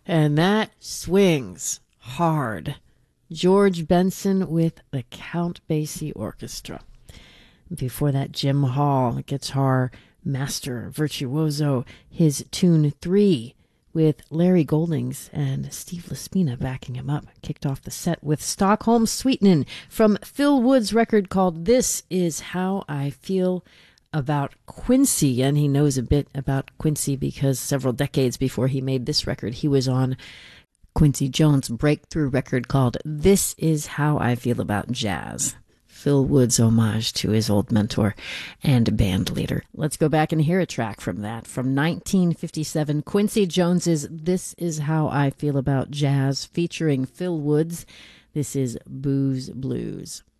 And that swings hard. George Benson with the Count Basie Orchestra. Before that, Jim Hall, guitar master, virtuoso, his tune 3 with Larry Goldings and Steve Laspina backing him up. Kicked off the set with Stockholm Sweetenin' from Phil Wood's record called This Is How I Feel About Quincy. And he knows a bit about Quincy because several decades before he made this record, he was on Quincy Jones' breakthrough record called This Is How I Feel About Jazz. Phil Wood's homage to his old mentor and band leader. Let's go back and hear a track from that. From 1957, Quincy Jones's This Is How I Feel About Jazz featuring Phil Woods. This is Booze Blues.